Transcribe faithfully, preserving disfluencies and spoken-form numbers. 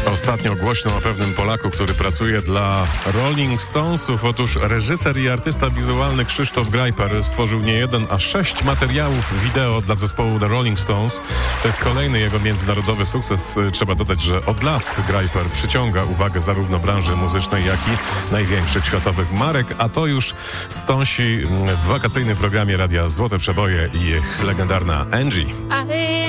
Ostatnio głośno o pewnym Polaku, który pracuje dla Rolling Stonesów. Otóż reżyser i artysta wizualny Krzysztof Grajper stworzył nie jeden, a sześć materiałów wideo dla zespołu The Rolling Stones. To jest kolejny jego międzynarodowy sukces. Trzeba dodać, że od lat Grajper przyciąga uwagę zarówno branży muzycznej, jak i największych światowych marek, a to już stąsi w wakacyjnym programie Radia Złote Przeboje i ich legendarna Angie.